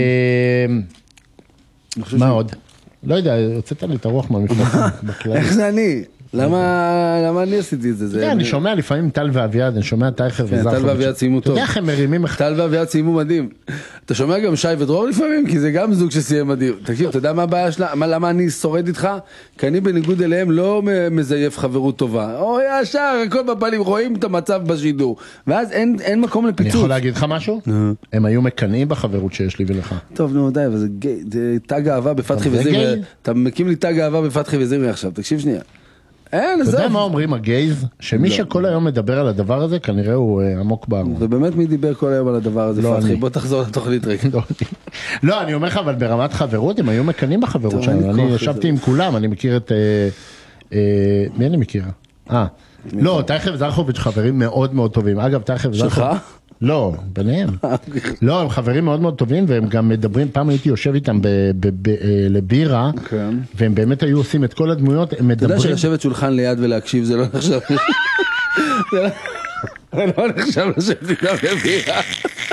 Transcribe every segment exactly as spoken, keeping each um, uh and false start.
מה עוד? לא יודע, הוצאת לי את הרוח מהמפלטים בכלל. איך זה אני? למה אני עשיתי את זה? אני שומע לפעמים טל ואביעד, אני שומע טייכר וזרחוביץ'. טל ואביעד סיימו טוב. אתה יודע איך הם מרימים... טל ואביעד סיימו מדהים. אתה שומע גם שי ודרור לפעמים? כי זה גם זוג שסיים מדהים. תקשיב, אתה יודע מה הבעיה שלה? למה אני שורד איתך? כי אני בניגוד אליהם לא מזייף חברות טובה. או ישר, הכל בפנים, רואים את המצב בשידור. ואז אין מקום לפיצוץ. אני יכול להגיד לך משהו? הם היו מקנאים בחברות שיש לי ולך. טוב, נו, די, אבל זה תג אהבה בפתחי וזירי. אתה מקים לי תג אהבה בפתחי וזירי עכשיו. תקשיב שנייה. אתה יודע מה אומרים הגייז? שמי שכל היום מדבר על הדבר הזה כנראה הוא עמוק בארון. ובאמת מי דיבר כל היום על הדבר הזה? פתחי, בוא תחזור לתוכנית רגע. לא, אני אומר לך, אבל ברמת חברות הם היו מקנים בחברות שלנו. אני ישבתי עם כולם, אני מכיר את... מי אני מכיר? אה, לא, טייכר וזרחוביץ' חברים מאוד מאוד טובים. אגב, טייכר וזרחוביץ'... שלך? לא, ביניהם. לא, הם חברים מאוד מאוד טובים, והם גם מדברים, פעם הייתי יושב איתם לבירה, והם באמת היו עושים את כל הדמויות, הם מדברים... אתה יודע שלשבת שולחן ליד ולהקשיב זה לא נחשב... זה לא נחשב לשבת איתם לבירה.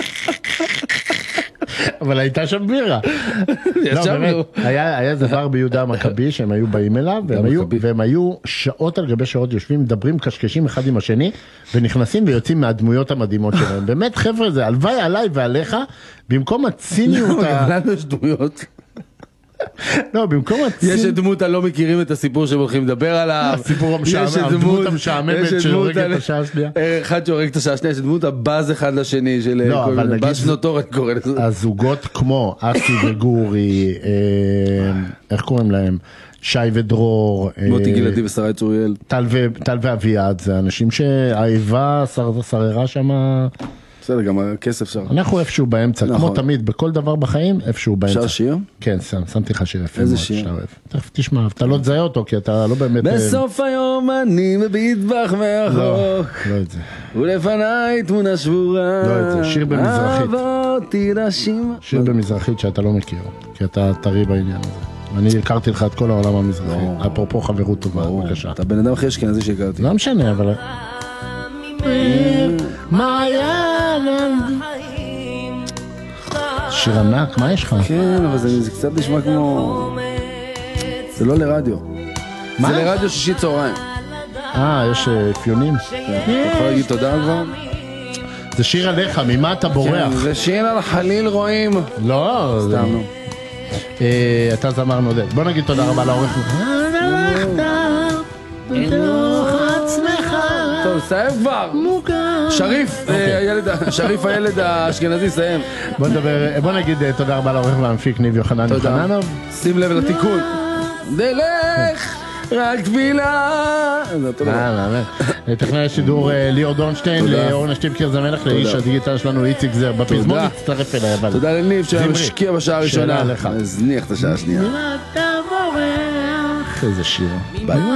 אבל הייתה שם בירה. לא, באמת, היה דבר ביהודה המכבי שהם היו באים אליו, והם היו שעות על גבי שעות יושבים, מדברים, קשקשים אחד עם השני, ונכנסים ויוצאים מהדמויות המדהימות שלהם. באמת, חבר'ה, זה הלוואי עליי ועליך, במקום הציניות... גם לנו יש דמויות. לא, במקום הציניות... יש דמות הלא מכירים את הסיפור שהם הולכים לדבר עליו. הסיפור המשעמם, הדמות המשעממת שהורגת את השעה השנייה. אחד שהורג את השעה השנייה, יש דמות הבאז אחד לשני, של באז נוטור, אני קורא לזה. הזוגות כמו אסי וגורי, איך קוראים להם? שי ודרור. מוטי גלעדי ושרי צוריאל. טל ואביעד, זה אנשים שהאיבה שררה שם... בסדר, גם הכסף שר. אנחנו איפשהו באמצע, כמו תמיד, בכל דבר בחיים, איפשהו באמצע. שר שיר? כן, שמתי לך שיר יפה. איזה שיר? תכף תשמע, אתה לא תזהה אותו, כי אתה לא באמת... בסוף היום אני מביט בך מהרחוק. לא, לא את זה. ולפניי תמונה שבורה. לא את זה, שיר במזרחית. עברתי רשימה. שיר במזרחית שאתה לא מכיר, כי אתה טרי בעניין הזה. אני הכרתי לך את כל העולם המזרחי. אפרופו חברות טובה, בבקשה. אתה בן אדם הכי אשכנזי שהכרתי. לא משנה, אבל... שיר ענק, מה יש לך? כן, אבל זה קצת נשמע כמו... זה לא לרדיו. זה לרדיו שישי צהריים. אה, יש אפיונים? אתה יכול להגיד תודה כבר? זה שיר עליך, ממה אתה בורח? זה שיר על חליל רואים. לא, סתם לא. אתה זמר נודד. בוא נגיד תודה רבה לעורך. טוב, סיים כבר. שריף, שריף הילד האשכנזי, סיים. בוא נדבר, בוא נגיד תודה רבה לעורך והמפיק ניב יוחנן יוחננוב. שים לב לתיקון. דלך, רק תפילה. תכנן השידור ליאור דורנשטיין, לאורנה שטיבקר זמלך, לאיש הדיגיטל שלנו איציק זר. בפזמון נצטרף אליי. תודה לניב שמשקיע בשעה הראשונה. הזניח את השעה השנייה. איזה שיר. ביי.